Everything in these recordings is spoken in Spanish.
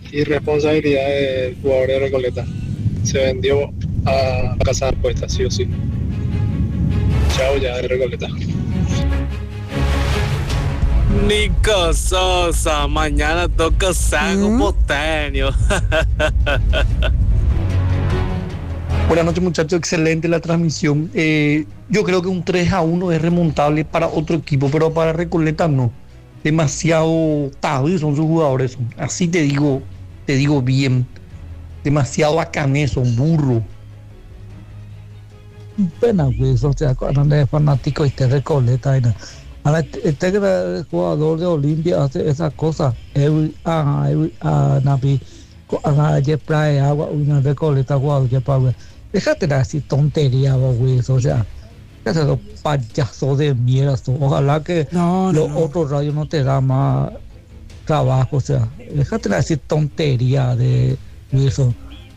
Irresponsabilidad del jugador de Recoleta. Se vendió a casa de apuestas, sí o sí. Chao ya de Recoleta. Nico Sosa, mañana toca Sago Potanio. Buenas noches, muchachos, excelente la transmisión. Yo creo que un 3-1 es remontable para otro equipo, pero para Recoleta no. Demasiado tabios son sus jugadores. Así te digo bien. Demasiado bacanes, son burro. Pena, güey, o sea, cuando es fanático y te Recoleta. Ahora, este jugador de Olimpia hace esa cosa. Napi, agua, una Recoleta, jugador de Pablo. Déjate de decir tontería, güey, o sea. Esos payasos de mierda. Ojalá que los otros radios no te dan más trabajo, o sea. Déjate de decir tontería de eso.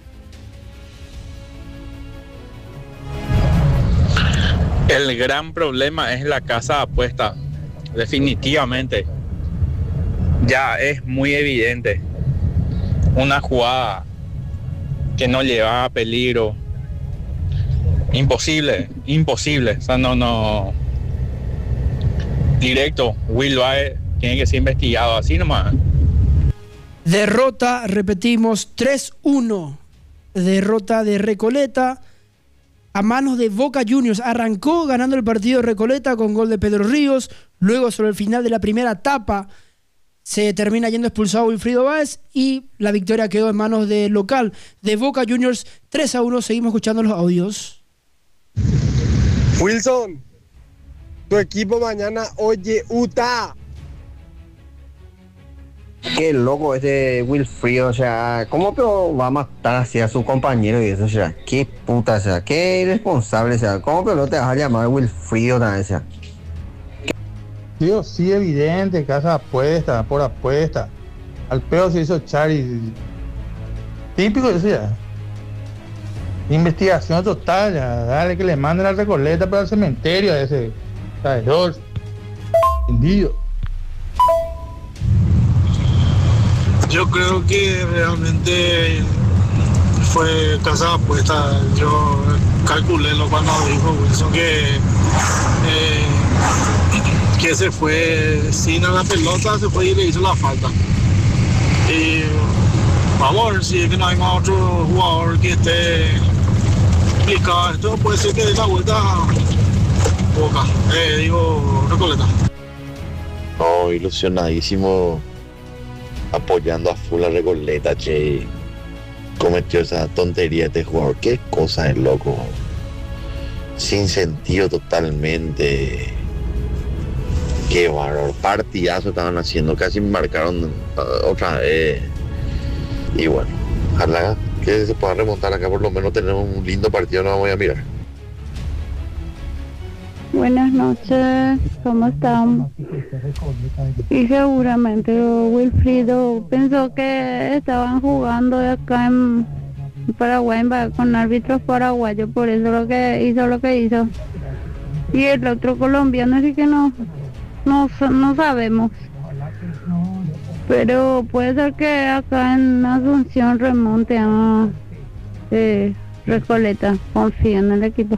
El gran problema es la casa de apuestas, definitivamente. Ya es muy evidente. Una jugada que no lleva a peligro. Imposible. O sea, no. Directo, Will Bae tiene que ser investigado, así nomás. Derrota, repetimos, 3-1. Derrota de Recoleta a manos de Boca Juniors. Arrancó ganando el partido de Recoleta con gol de Pedro Ríos. Luego, sobre el final de la primera etapa, se termina yendo expulsado Wilfrido Báez y la victoria quedó en manos del local de Boca Juniors. 3-1. Seguimos escuchando los audios. Wilson, tu equipo mañana oye Utah. Qué loco este Wilfrido, o sea, ¿cómo pero va a matar así a su compañero y eso? O sea, qué puta, o sea, qué irresponsable, o sea, ¿cómo pero no te vas a llamar Wilfrido también, o sea? Sí o sí, evidente, casa apuesta, por apuesta. Al peor se hizo Chari. Típico de eso ya. Investigación total, ya. Dale que le manden la Recoleta para el cementerio a ese traidor. Vendido. Yo creo que realmente fue casa de apuesta. Yo calculé lo cuando dijo Wilson que se fue sin a la pelota, se fue y le hizo la falta. Y vamos a ver si es que no hay más otro jugador que esté implicado. Esto puede ser que dé la vuelta a Boca, Recoleta. No, ilusionadísimo, apoyando a full a Recoleta, che. Cometió esa tontería este jugador. Qué cosa es loco. Sin sentido totalmente. Qué bárbaro. Partidazo estaban haciendo. Casi marcaron otra vez. Y bueno, ojalá que se pueda remontar acá. Por lo menos tenemos un lindo partido. No vamos a mirar. Buenas noches, ¿cómo están? Y seguramente Wilfrido pensó que estaban jugando acá en Paraguay con árbitros paraguayos, por eso lo que hizo. Y el otro colombiano, así que no sabemos. Pero puede ser que acá en Asunción remonte a Recoleta. Confío en el equipo.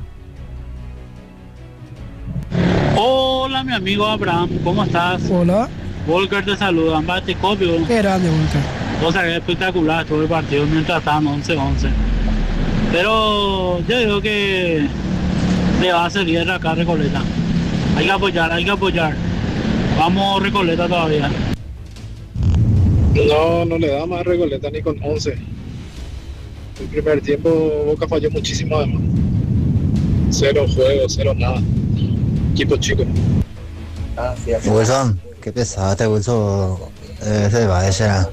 Hola, mi amigo Abraham, ¿cómo estás? Hola. Volker te saluda, bate copio. Qué grande, Volker. Cosa que es espectacular todo el partido mientras estaban 11-11. Pero yo digo que le va a servir acá a Recoleta. Hay que apoyar. Vamos Recoleta todavía. No le da más Recoleta ni con 11. El primer tiempo Boca falló muchísimo además. 0 juego, 0 nada. Equipo chico. Wilson, qué pesado Wilson. Se va a ese.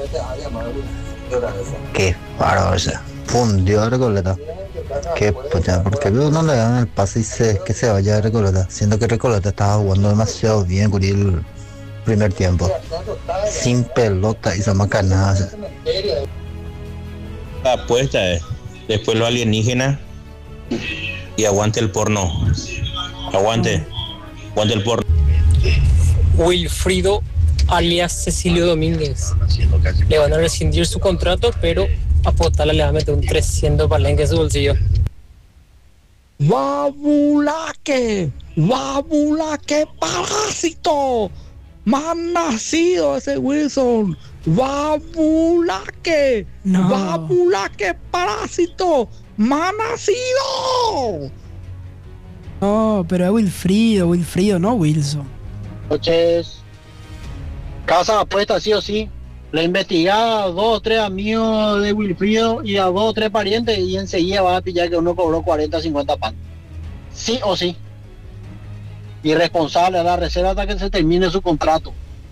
Qué bárbaro, o sea. Fundió a Recoleta. Qué puta, porque no le dan el pase y que se vaya a Recoleta. Siendo que Recoleta estaba jugando demasiado bien con el primer tiempo. Sin pelota, hizo macanadas. O sea. La apuesta es después lo alienígena y aguante el porno. Aguante el porno. Wilfrido alias Cecilio Domínguez. Le van a rescindir su contrato, pero a Potala le va a meter un 300 palenque en su bolsillo. ¡Babulaque! ¡Babulaque parásito! ¡Mal nacido ese Wilson! ¡Babulaque! No. ¡Babulaque parásito! ¡Mal nacido! No, pero es Wilfrido, no Wilson. Noches. Casa de apuestas, sí o sí. Le investigaba a 2 o 3 amigos de Wilfrido y a 2 o 3 parientes y enseguida va a pillar que uno cobró 40 o 50 pan. Sí o sí. Irresponsable a la reserva hasta que se termine su contrato.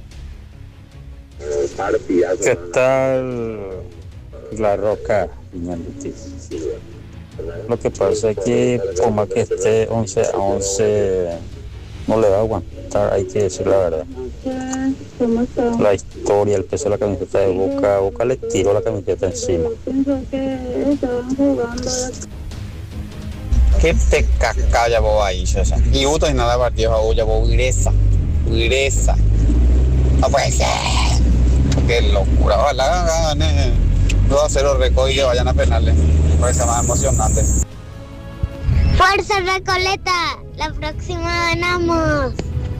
¿Qué tal La Roca? Lo que pasa es que por más que esté 11-11 no le va a aguantar, hay que decir la verdad. La historia, el peso de la camiseta de Boca le tiró la camiseta encima. ¿Qué te cacaya vos ahí, César? Y uno y nada partido a ya vos regresa. No puede ser. Qué locura. Ojalá gane 2-0 Reco y que vayan a penales. Puede ser más emocionante. ¡Fuerza Recoleta! La próxima ganamos.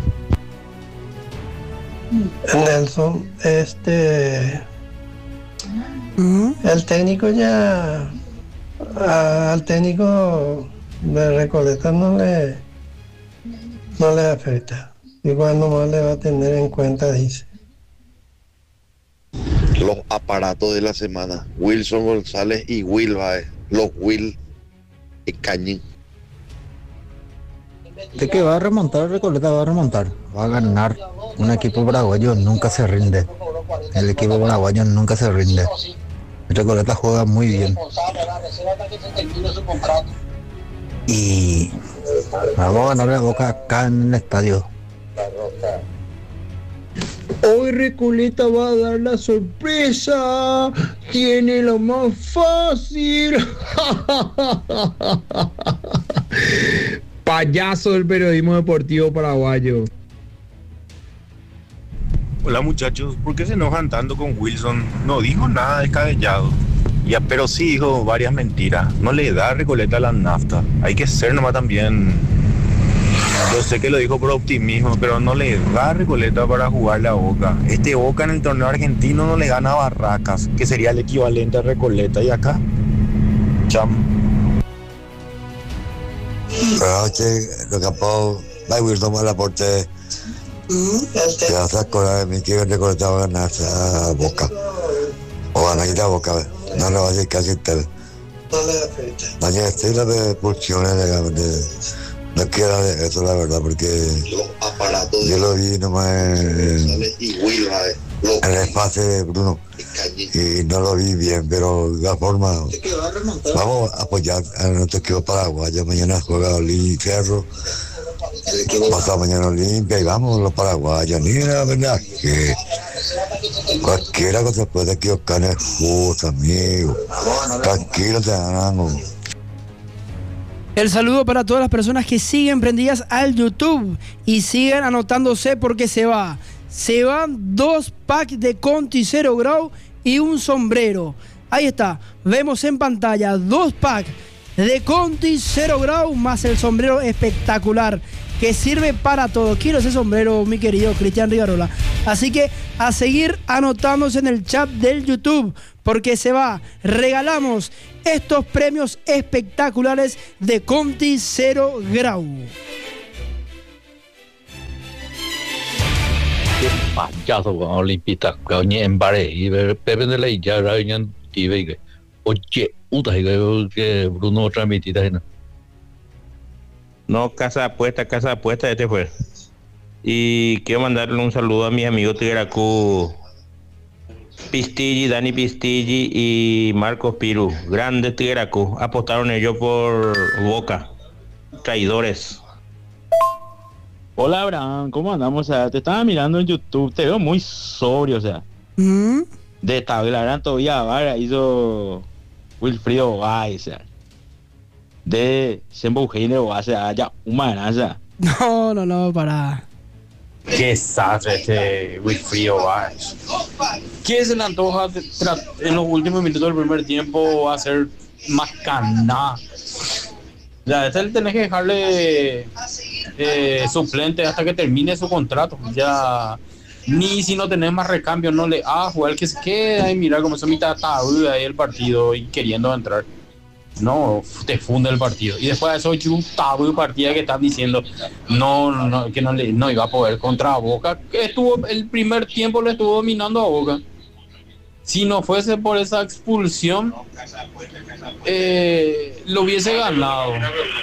Nelson, el técnico ya, al técnico de Recoleta no le afecta. Igual nomás le va a tener en cuenta, dice. Los aparatos de la semana: Wilson González y Will Baez. Los Will y Cañín. De que va a remontar, Recoleta va a remontar, va a ganar. Un equipo paraguayo nunca se rinde. El equipo paraguayo nunca se rinde. Recoleta juega muy bien. Y vamos a ganar a Boca acá en el estadio. Hoy Recoleta va a dar la sorpresa. Tiene lo más fácil. Payaso del periodismo deportivo paraguayo. Hola muchachos, ¿por qué se enojan tanto con Wilson? No dijo nada descabellado. Ya, pero sí dijo varias mentiras. No le da Recoleta la nafta. Hay que ser nomás también. Yo sé que lo dijo por optimismo, pero no le da Recoleta para jugarle a Boca. Este Boca en el torneo argentino no le gana a Barracas, que sería el equivalente a Recoleta. Y acá, cham. Anoche lo capó va Wilson al aporte. Te vas a acordar de mí que Recoleta va a ganarse a Boca. O van a ir a Boca, no le va a decir casi tal. Mañana estoy las expulsiones no quiero de eso, la verdad, porque yo lo vi nomás en el espacio de Bruno y no lo vi bien, pero de la forma vamos a apoyar a nuestro equipo paraguayo. Mañana juega Ferro, pasado mañana Olimpia y vamos los paraguayos. Ni la verdad que cualquiera que se puede equivocar es justo, amigo. Tranquilo, te ganamos. El saludo para todas las personas que siguen prendidas al YouTube y siguen anotándose porque se van 2 packs de Conti 0 grau y un sombrero. Ahí está, vemos en pantalla 2 packs de Conti 0 grau más el sombrero espectacular que sirve para todo. Quiero ese sombrero, mi querido Cristian Rivarola. Así que a seguir anotándose en el chat del YouTube porque regalamos estos premios espectaculares de Conti 0 grau. Qué payaso con Olimpita, que en Bare y Pepe de la ya rayan y ve oye, que Bruno transmitida. No, casa de apuesta, este fue. Y quiero mandarle un saludo a mis amigos Tigracú, Pistilli, Dani Pistilli y Marcos Piru, grandes Tigracú. Apostaron ellos por Boca. Traidores. Hola Abraham, ¿cómo andamos? O sea, te estaba mirando en YouTube, te veo muy sobrio, o sea. De tabla, todavía Vara hizo Wilfrido Bay, o sea. De Sembo Eugenio, o sea, ya humana, o sea. No, para. Qué desastre este Wilfrido Báez. ¿Quién se le antoja en los últimos minutos del primer tiempo hacer más caná? Ya, este tenés que dejarle suplente hasta que termine su contrato. Ya, ni si no tenés más recambio, no le jugar que se quede y mirar como esa mitad tabú ahí el partido y queriendo entrar. No, te funde el partido. Y después de eso, un tabú partida que están diciendo que no iba a poder contra Boca. Que el primer tiempo lo estuvo dominando a Boca. Si no fuese por esa expulsión, lo hubiese ganado.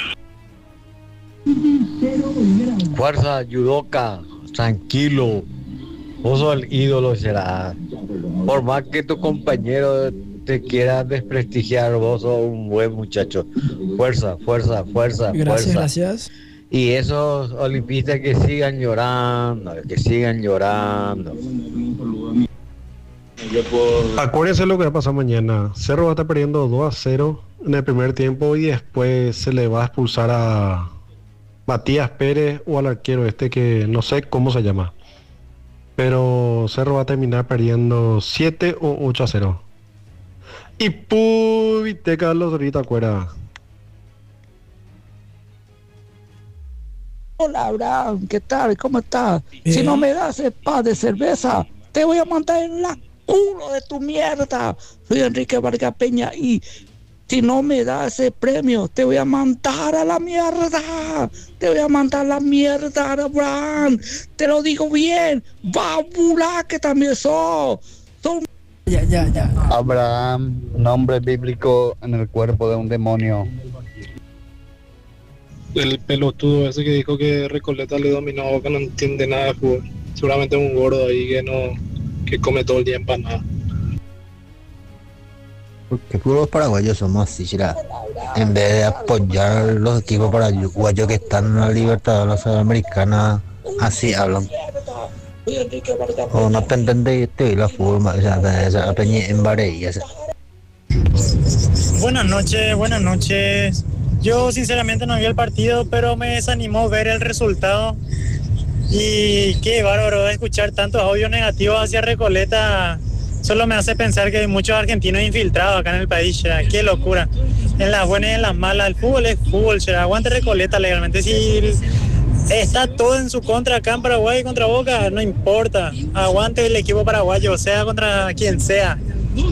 Fuerza, Yudoka, tranquilo. Vos sos el ídolo, será. Por más que tu compañero te quiera desprestigiar, vos sos un buen muchacho. Fuerza, fuerza, fuerza, gracias, fuerza. Gracias. Y esos olimpistas que sigan llorando, Acuérdense lo que va a pasar mañana. Cerro va a estar perdiendo 2-0 en el primer tiempo y después se le va a expulsar a Matías Pérez o al arquero que no sé cómo se llama. Pero Cerro va a terminar perdiendo 7 o 8-0. Y te Carlos ahorita acuerda. Hola, Abraham, ¿qué tal? ¿Cómo estás? Si no me das el par de cerveza, te voy a mandar en la culo de tu mierda. Soy Enrique Vargas Peña y si no me das ese premio, te voy a mandar a la mierda. Te voy a mandar a la mierda, Abraham. Te lo digo bien. Babula que también sos. Ya. Abraham, nombre bíblico en el cuerpo de un demonio. El pelotudo ese que dijo que Recoleta le dominó a Boca no entiende nada de fútbol. Seguramente es un gordo ahí que come todo el día empanada. Porque puros paraguayos somos así, será. En vez de apoyar los equipos paraguayos que están en la Libertadores Sudamericana, así hablan. O no entienden de la forma, esa peña en Barey. Buenas noches. Yo sinceramente no vi el partido, pero me desanimó ver el resultado. Y qué bárbaro escuchar tantos audios negativos hacia Recoleta. Solo me hace pensar que hay muchos argentinos infiltrados acá en el país, ya. Qué locura. En las buenas y en las malas, el fútbol es fútbol, ya. Aguante Recoleta legalmente. Si está todo en su contra acá en Paraguay contra Boca, no importa. Aguante el equipo paraguayo, sea contra quien sea.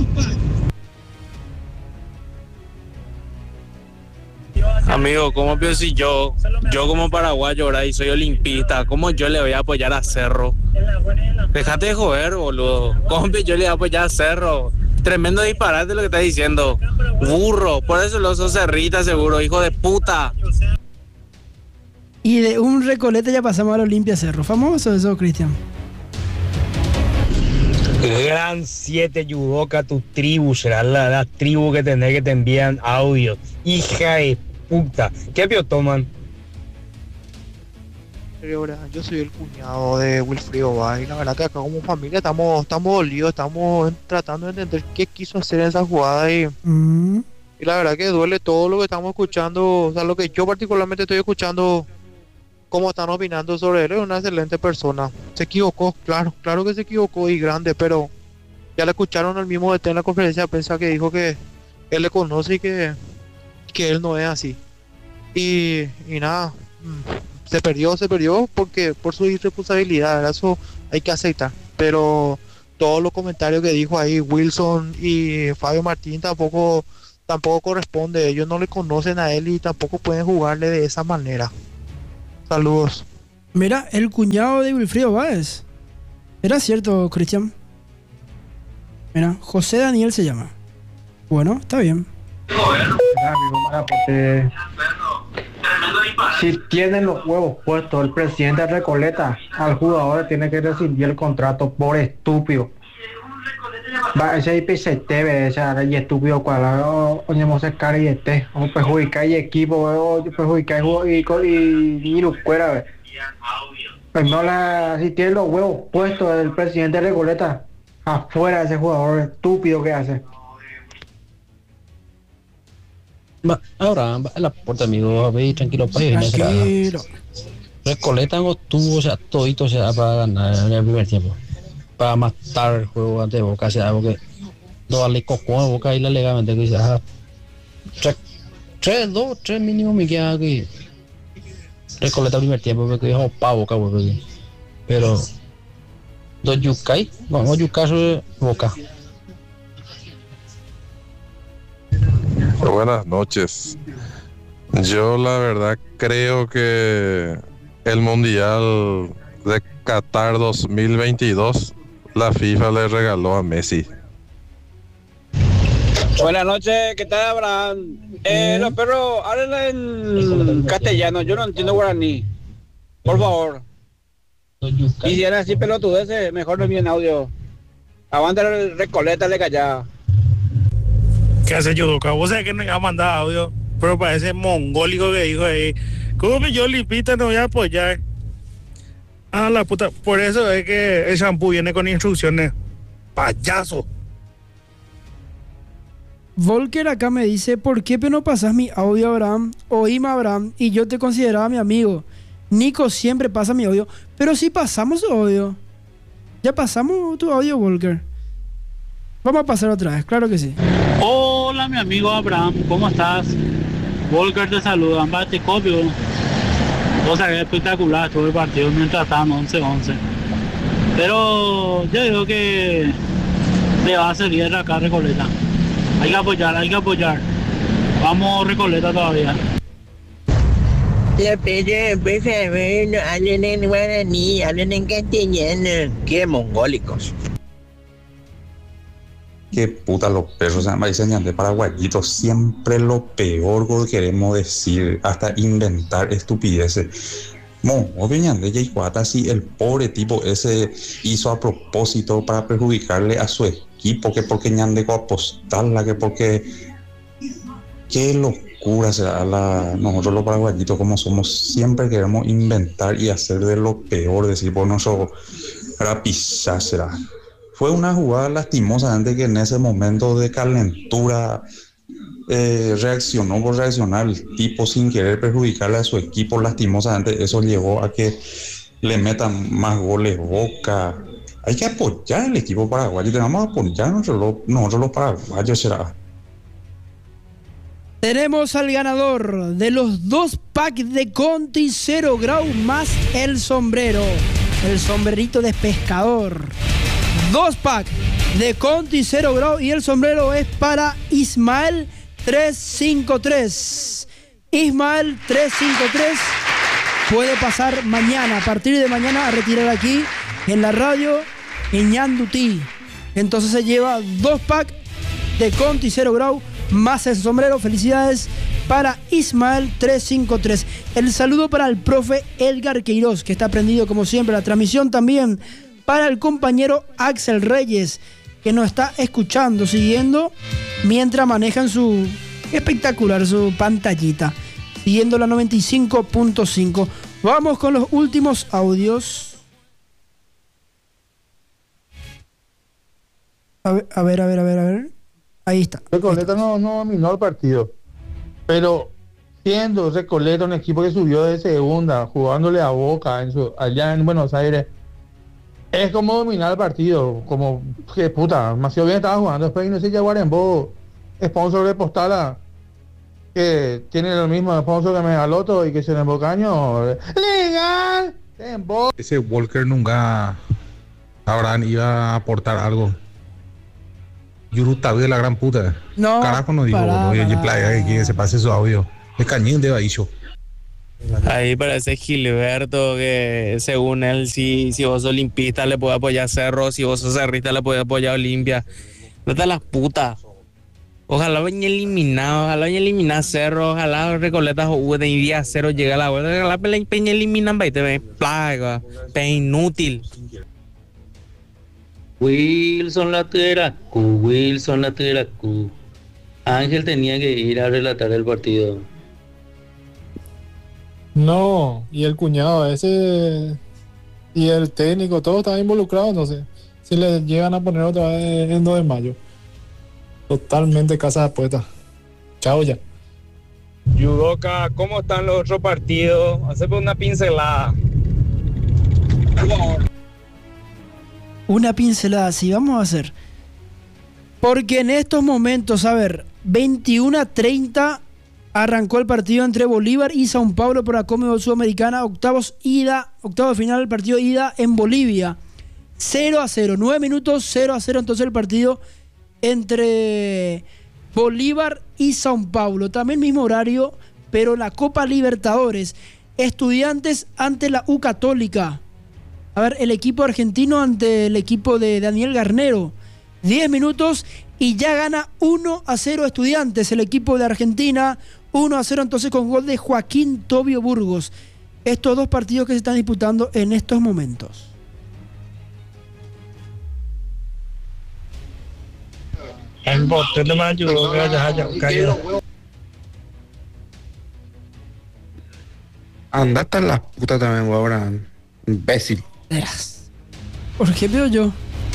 Amigo, ¿cómo pienso si yo como paraguayo ahora y soy olimpista, cómo yo le voy a apoyar a Cerro? Déjate de joder, boludo. ¿Cómo yo le voy a apoyar a Cerro? Tremendo disparate lo que estás diciendo. Burro, por eso lo sos cerrita seguro, hijo de puta. Y de un Recoleta ya pasamos al Olimpia Cerro. Famoso eso, Cristian. Gran 7 Yudoka, tu tribu será la tribu que tenés que te envían audio. Hija de puta. ¿Qué pio toman? Yo soy el cuñado de Wilfrido Báez y la verdad que acá como familia estamos dolidos, estamos tratando de entender qué quiso hacer en esa jugada y la verdad que duele todo lo que estamos escuchando, o sea, lo que yo particularmente estoy escuchando, cómo están opinando sobre él. Es una excelente persona, se equivocó, claro que se equivocó y grande, pero ya le escucharon al mismo DT en la conferencia de prensa que dijo que él le conoce y que él no es así y nada, se perdió porque por su irresponsabilidad, eso hay que aceptar, pero todos los comentarios que dijo ahí Wilson y Fabio Martín tampoco corresponde. Ellos no le conocen a él y tampoco pueden jugarle de esa manera. Saludos. Mira, el cuñado de Wilfrido Báez. ¿Era cierto, Cristian? Mira, José Daniel se llama. Bueno, está bien. Si tienen los huevos puestos el presidente de Recoleta, al jugador tiene que rescindir el contrato por estúpido. Va, ese IPCTV, ese y estúpido cual oñemos el cara y o perjudicar el equipo, o perjudicar y lucuera. Pues no si tienen los huevos puestos el presidente de Recoleta, afuera de ese jugador estúpido que hace. Ahora, a la puerta, amigo, ve tranquilo, tranquilo. Recoleta no tuvo, o sea, todito, o sea, para ganar en el primer tiempo. Para matar el juego ante Boca, o sea, porque no vale cocó a Boca y la legalmente que dice, 3 mínimo me queda aquí. Recoleta primer tiempo, porque dijo pa Boca, porque, pero dos Yucay, no Yucay sobre Boca. Buenas noches. Yo la verdad creo que el Mundial de Qatar 2022 la FIFA le regaló a Messi. Buenas noches, ¿qué tal, Abraham? Los perros hablan en castellano, yo no entiendo guaraní. Por favor. Y si eran así pelotudeces, mejor no envíen audio. Aguanta el Recoleta, le callaba. ¿Qué hace Yudoka? Vos sabés que no iba a mandar audio, pero parece mongólico que dijo ahí. ¿Cómo que yo limpita no voy a apoyar? Ah, la puta, por eso es que el shampoo viene con instrucciones. Payaso. Volker acá me dice, ¿por qué no pasas mi audio, Abraham? Oíme, Abraham, y yo te consideraba mi amigo. Nico siempre pasa mi audio, pero si pasamos su audio. Ya pasamos tu audio, Volker. Vamos a pasar otra vez, claro que sí. Hola, mi amigo Abraham, ¿cómo estás? Volker te saluda, te copio. O sea, es espectacular todo el partido mientras estaban 11-11. Pero yo digo que le va a salir acá Recoleta. Hay que apoyar. Vamos Recoleta todavía. La pena, por favor, no hablen en guaraní, hablen en castellano. Qué mongólicos. Qué puta los perros, o sea, me dicen de paraguayitos, siempre lo peor que queremos decir, hasta inventar estupideces. Obviamente Yaicuata, si el pobre tipo ese hizo a propósito para perjudicarle a su equipo, que porque Ñandeco apostarla, que porque... Qué locura será nosotros los paraguayitos como somos, siempre queremos inventar y hacer de lo peor, decir por nosotros, para pisar será. Fue una jugada lastimosamente que en ese momento de calentura reaccionó por reaccionar el tipo sin querer perjudicarle a su equipo. Lastimosamente eso llevó a que le metan más goles Boca. Hay que apoyar al equipo paraguayo, tenemos que apoyar nosotros los paraguayos será. Tenemos al ganador de los 2 packs de Conti 0 grau más el sombrero, el sombrerito de pescador. 2 packs de Conti 0 grau y el sombrero es para Ismael 353. Ismael 353 puede pasar mañana, a partir de mañana, a retirar aquí en la radio en Ñandutí. Entonces se lleva 2 packs de Conti 0 grau más el sombrero. Felicidades para Ismael 353. El saludo para el profe Edgar Queiroz, que está prendido como siempre la transmisión. También para el compañero Axel Reyes, que nos está escuchando, siguiendo mientras manejan su pantallita, siguiendo la 95.5. Vamos con los últimos audios. A ver. Ahí está. Recoleta no dominó el partido, pero siendo Recoleta un equipo que subió de segunda, jugándole a Boca allá en Buenos Aires, es como dominar el partido, como que puta, demasiado bien estaba jugando. Después no sé, Yaguarembó, sponsor de Postala, que tiene el mismo sponsor que Megaloto y que se le embocaño. ¡Legal! Ese Walker nunca Abraham iba a aportar algo. Yurutabe de la gran puta. No. Carajo no digo, que se pase su audio. Es cañín de Baillo. Ahí parece Gilberto que según él, si vos sos olimpista le puede apoyar Cerro, si vos sos cerrista le puede apoyar Olimpia. No te las putas. Ojalá vayan eliminar Cerro, ojalá Recoleta juegue de día 0 llega a la vuelta, ojalá peña eliminan te plaga, inútil. Wilson Lateracu. Ángel tenía que ir a relatar el partido. No, y el cuñado ese y el técnico, todos estaban involucrados, no sé si le llegan a poner otra vez en 2 de mayo. Totalmente casa de apuestas. Chao ya. Yudoka, ¿cómo están los otros partidos? Haceme una pincelada. Una pincelada, sí, vamos a hacer. Porque en estos momentos, a ver, 21:30 arrancó el partido entre Bolívar y São Paulo por la Conmebol Sudamericana, octavo de final del partido ida en Bolivia. 0-0, 9 minutos, 0-0 entonces el partido entre Bolívar y São Paulo. También mismo horario, pero la Copa Libertadores. Estudiantes ante la U Católica. A ver, el equipo argentino ante el equipo de Daniel Garnero. 10 minutos y ya gana 1-0 Estudiantes, el equipo de Argentina. 1-0 entonces con gol de Joaquín Tobio Burgos. Estos dos partidos que se están disputando en estos momentos. El bote no me ayudó que haya caído. Andate a la puta también, Abraham. Imbécil. Verás. ¿Por qué veo yo?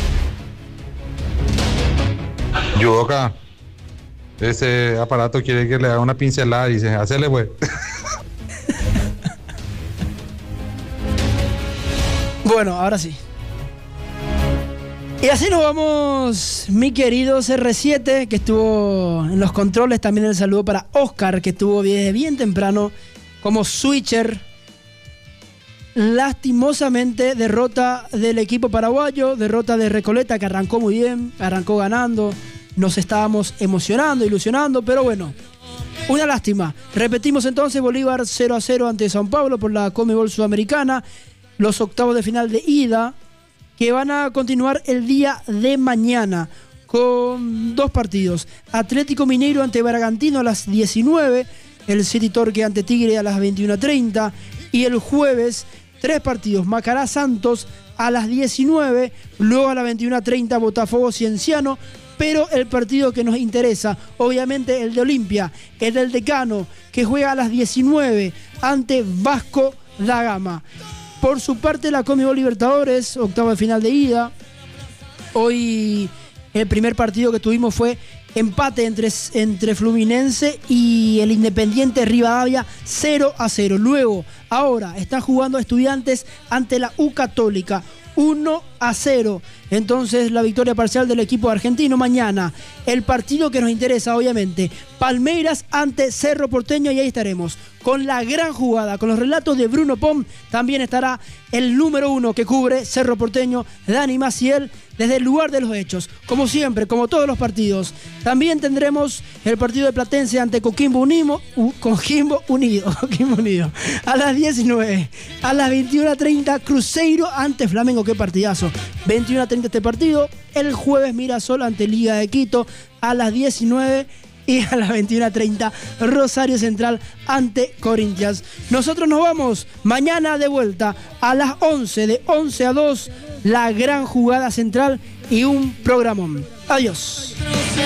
Yudoka, ese aparato quiere que le haga una pincelada y dice, hacele pues. Bueno, ahora sí. Y así nos vamos, mi querido CR7, que estuvo en los controles. También el saludo para Oscar, que estuvo bien temprano como switcher. Lastimosamente, derrota del equipo paraguayo, derrota de Recoleta, que arrancó muy bien, arrancó ganando. Nos estábamos emocionando, ilusionando, pero bueno, una lástima. Repetimos entonces, Bolívar 0-0 ante São Paulo por la Conmebol Sudamericana. Los octavos de final de ida, que van a continuar el día de mañana con dos partidos. Atlético Mineiro ante Bragantino a las 19, el City Torque ante Tigre a las 21:30 y el jueves 3 partidos, Macará Santos a las 19, luego a las 21:30 Botafogo Cienciano, pero el partido que nos interesa, obviamente el de Olimpia, el del Decano, que juega a las 19 ante Vasco da Gama. Por su parte, la Conmebol Libertadores, octavo de final de ida. Hoy el primer partido que tuvimos fue empate entre Fluminense y el Independiente Rivadavia, 0-0. Luego, ahora, está jugando Estudiantes ante la U Católica, 1-0. Entonces, la victoria parcial del equipo argentino. Mañana, el partido que nos interesa, obviamente, Palmeiras ante Cerro Porteño, y ahí estaremos con la gran jugada, con los relatos de Bruno Pom. También estará el número 1 que cubre Cerro Porteño, Dani Maciel, desde el lugar de los hechos, como siempre, como todos los partidos. También tendremos el partido de Platense ante Coquimbo Unido a las 19. A las 21:30 Cruzeiro ante Flamengo, qué partidazo. 21:30 este partido. El jueves Mirasol ante Liga de Quito a las 19. Y a las 21:30 Rosario Central ante Corinthians. Nosotros nos vamos mañana de vuelta a las 11, de 11 a 2, la gran jugada central y un programón. Adiós.